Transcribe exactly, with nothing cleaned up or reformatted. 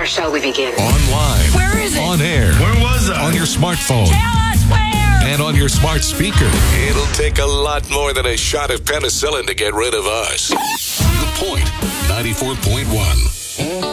Air shall we begin? Online. Where is it? On air. Where was I? On your smartphone. Tell us where! And on your smart speaker. It'll take a lot more than a shot of penicillin to get rid of us. The Point, ninety-four point one.